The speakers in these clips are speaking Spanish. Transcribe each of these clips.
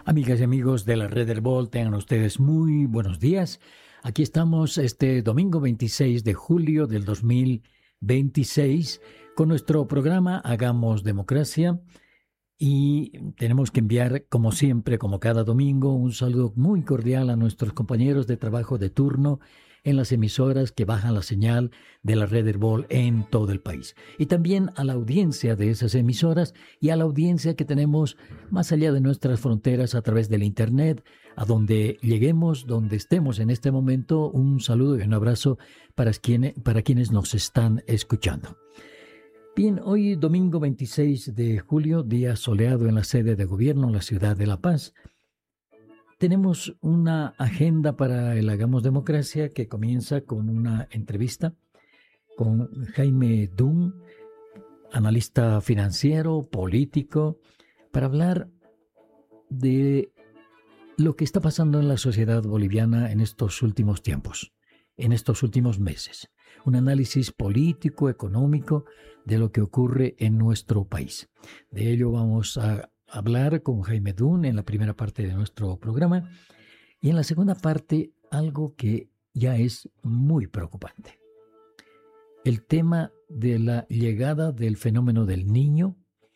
Amigas y amigos de la Red del Vol, tengan ustedes muy buenos días. Aquí estamos este domingo 26 de julio del 2026 con nuestro programa Hagamos Democracia y tenemos que enviar, como siempre, como cada domingo, un saludo muy cordial a nuestros compañeros de trabajo de turno en las emisoras que bajan la señal de la Red del Vol en todo el país. Y también a la audiencia de esas emisoras y a la audiencia que tenemos más allá de nuestras fronteras a través del Internet, a donde lleguemos, donde estemos en este momento. Un saludo y un abrazo para quienes nos están escuchando. Bien, hoy domingo 26 de julio, día soleado en la sede de gobierno en la ciudad de La Paz. Tenemos una agenda para el Hagamos Democracia que comienza con una entrevista con Jaime Dunn, analista financiero, político, para hablar de lo que está pasando en la sociedad boliviana en estos últimos tiempos, en estos últimos meses. Un análisis político, económico de lo que ocurre en nuestro país. De ello vamos a hablar con Jaime Dunn en la primera parte de nuestro programa y en la segunda parte algo que ya es muy preocupante. El tema de la llegada del fenómeno del Niño,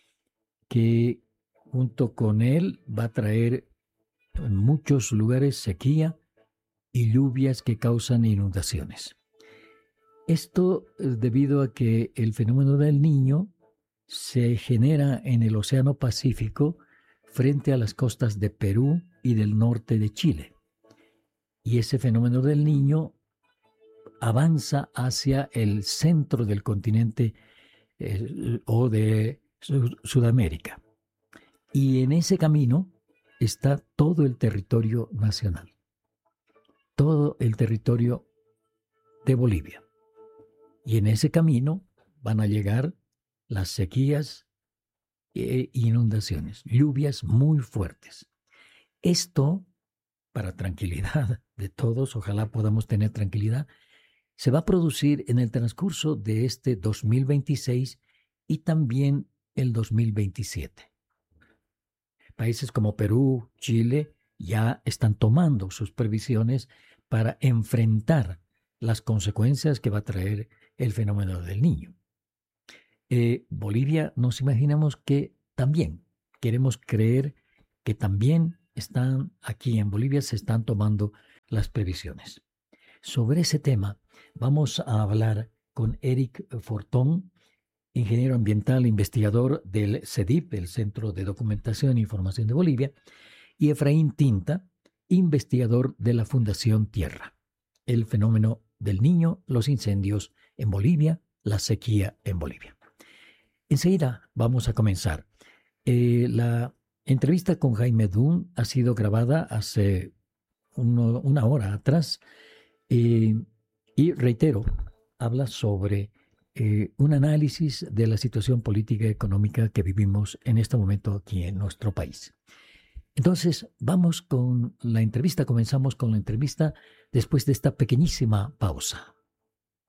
que junto con él va a traer en muchos lugares sequía y lluvias que causan inundaciones. Esto es debido a que el fenómeno del Niño se genera en el Océano Pacífico frente a las costas de Perú y del norte de Chile. Y ese fenómeno del Niño avanza hacia el centro del continente o de Sudamérica. Y en ese camino está todo el territorio nacional, todo el territorio de Bolivia. Y en ese camino van a llegar las sequías e inundaciones, lluvias muy fuertes. Esto, para tranquilidad de todos, ojalá podamos tener tranquilidad, se va a producir en el transcurso de este 2026 y también el 2027. Países como Perú, Chile, ya están tomando sus previsiones para enfrentar las consecuencias que va a traer el fenómeno del Niño. Bolivia nos imaginamos que también, queremos creer que también están aquí en Bolivia, se están tomando las previsiones. Sobre ese tema vamos a hablar con Eric Fortón, ingeniero ambiental, investigador del CEDIP, el Centro de Documentación e Información de Bolivia, y Efraín Tinta, investigador de la Fundación Tierra. El fenómeno del Niño, los incendios en Bolivia, la sequía en Bolivia. Enseguida vamos a comenzar. La entrevista con Jaime Dunn ha sido grabada hace una hora atrás y reitero, habla sobre un análisis de la situación política y económica que vivimos en este momento aquí en nuestro país. Entonces, vamos con la entrevista, comenzamos con la entrevista después de esta pequeñísima pausa.